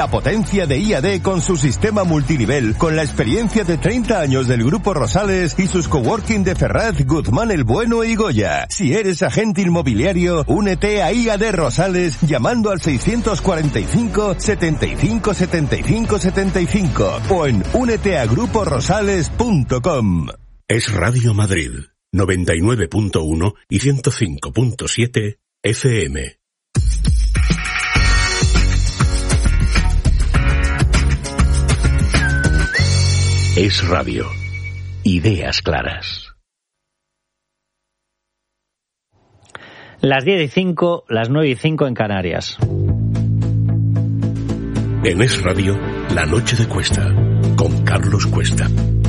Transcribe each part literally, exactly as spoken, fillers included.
La potencia de I A D con su sistema multinivel, con la experiencia de treinta años del Grupo Rosales y sus coworking de Ferraz, Guzmán el Bueno y Goya. Si eres agente inmobiliario, únete a I A D Rosales llamando al seiscientos cuarenta y cinco, setenta y cinco, setenta y cinco, setenta y cinco o en únete a grupo rosales punto com. Es Radio Madrid, noventa y nueve punto uno y ciento cinco punto siete F M. Es radio. Ideas claras. Las diez y cinco, las nueve y cinco en Canarias. En Es Radio, La Noche de Cuesta, con Carlos Cuesta.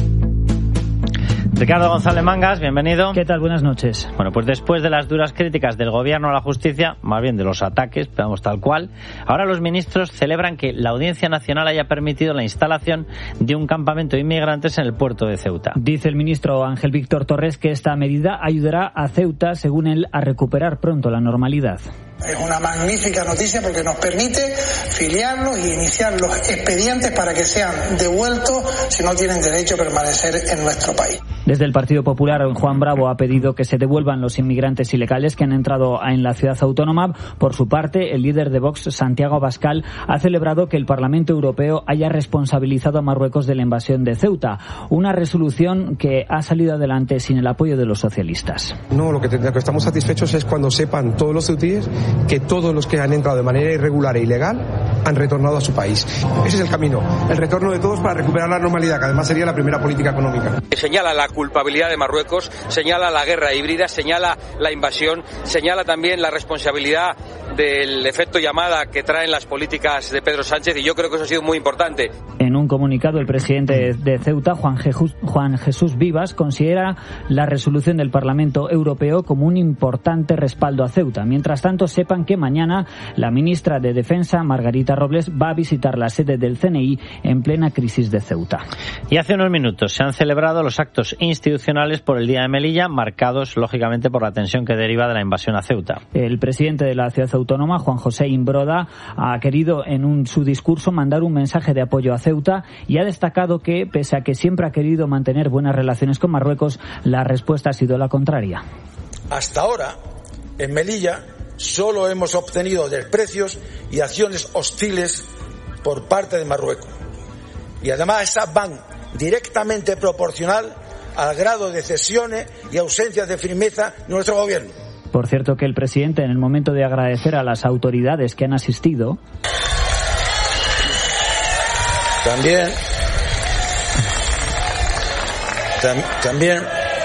Ricardo González Mangas, bienvenido. ¿Qué tal? Buenas noches. Bueno, pues después de las duras críticas del gobierno a la justicia, más bien de los ataques, digamos tal cual, ahora los ministros celebran que la Audiencia Nacional haya permitido la instalación de un campamento de inmigrantes en el puerto de Ceuta. Dice el ministro Ángel Víctor Torres que esta medida ayudará a Ceuta, según él, a recuperar pronto la normalidad. Es una magnífica noticia porque nos permite filiarlos y iniciar los expedientes para que sean devueltos si no tienen derecho a permanecer en nuestro país. Desde el Partido Popular, Juan Bravo ha pedido que se devuelvan los inmigrantes ilegales que han entrado en la ciudad autónoma. Por su parte, el líder de Vox, Santiago Abascal, ha celebrado que el Parlamento Europeo haya responsabilizado a Marruecos de la invasión de Ceuta, una resolución que ha salido adelante sin el apoyo de los socialistas. No, lo que, lo que estamos satisfechos es cuando sepan todos los ceutíes que todos los que han entrado de manera irregular e ilegal han retornado a su país. Ese es el camino, el retorno de todos para recuperar la normalidad, que además sería la primera política económica. Señala la culpabilidad de Marruecos, señala la guerra híbrida, señala la invasión, señala también la responsabilidad del efecto llamada que traen las políticas de Pedro Sánchez, y yo creo que eso ha sido muy importante. En un comunicado, el presidente de Ceuta, Juan Jesús, Juan Jesús Vivas, considera la resolución del Parlamento Europeo como un importante respaldo a Ceuta. Mientras tanto, sepan que mañana la ministra de Defensa, Margarita Robles, va a visitar la sede del C N I en plena crisis de Ceuta. Y hace unos minutos se han celebrado los actos institucionales por el Día de Melilla, marcados lógicamente por la tensión que deriva de la invasión a Ceuta. El presidente de la ciudad autónoma, Juan José Imbroda, ha querido en un, su discurso mandar un mensaje de apoyo a Ceuta y ha destacado que, pese a que siempre ha querido mantener buenas relaciones con Marruecos, la respuesta ha sido la contraria. Hasta ahora, en Melilla, solo hemos obtenido desprecios y acciones hostiles por parte de Marruecos. Y además estas van directamente proporcional al grado de cesiones y ausencia de firmeza de nuestro gobierno. Por cierto, que el presidente, en el momento de agradecer a las autoridades que han asistido, también tam, también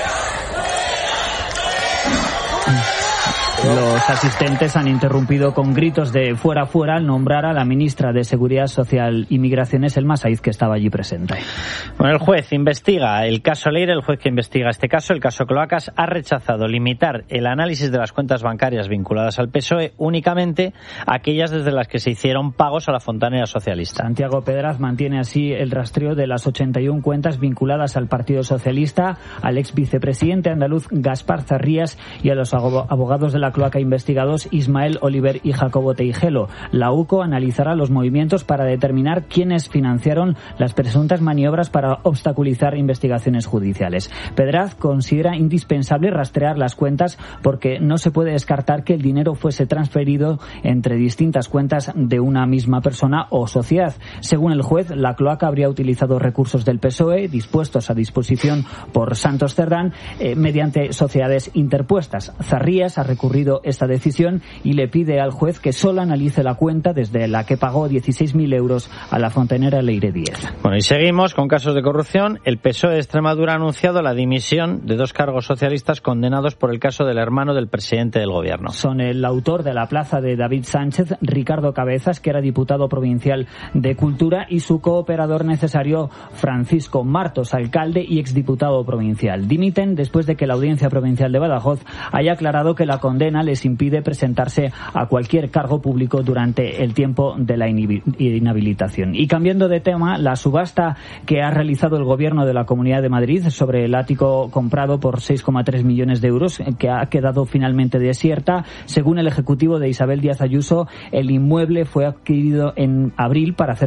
los asistentes han interrumpido con gritos de fuera, fuera al nombrar a la ministra de Seguridad Social y Migraciones, Elma Saiz, que estaba allí presente. Bueno, el juez investiga el caso Leire, el juez que investiga este caso, el caso Cloacas, ha rechazado limitar el análisis de las cuentas bancarias vinculadas al P S O E únicamente a aquellas desde las que se hicieron pagos a la fontanera socialista. Santiago Pedraz mantiene así el rastreo de las ochenta y una cuentas vinculadas al Partido Socialista, al ex vicepresidente andaluz Gaspar Zarrías y a los abogados de la cloaca investigados Ismael Oliver y Jacobo Teijelo. La U C O analizará los movimientos para determinar quiénes financiaron las presuntas maniobras para obstaculizar investigaciones judiciales. Pedraz considera indispensable rastrear las cuentas porque no se puede descartar que el dinero fuese transferido entre distintas cuentas de una misma persona o sociedad. Según el juez, la cloaca habría utilizado recursos del P S O E dispuestos a disposición por Santos Cerdán eh, mediante sociedades interpuestas. Zarrías ha recurrido esta decisión y le pide al juez que solo analice la cuenta desde la que pagó dieciséis mil euros a la fontanera Leire diez. Bueno, y seguimos con casos de corrupción. El P S O E de Extremadura ha anunciado la dimisión de dos cargos socialistas condenados por el caso del hermano del presidente del gobierno. Son el autor de la plaza de David Sánchez, Ricardo Cabezas, que era diputado provincial de Cultura, y su cooperador necesario, Francisco Martos, alcalde y exdiputado provincial. Dimiten después de que la Audiencia Provincial de Badajoz haya aclarado que la condena condena les impide presentarse a cualquier cargo público durante el tiempo de la inhabilitación. Y cambiando de tema, la subasta que ha realizado el Gobierno de la Comunidad de Madrid sobre el ático comprado por seis coma tres millones de euros, que ha quedado finalmente desierta. Según el Ejecutivo de Isabel Díaz Ayuso, el inmueble fue adquirido en abril para hacer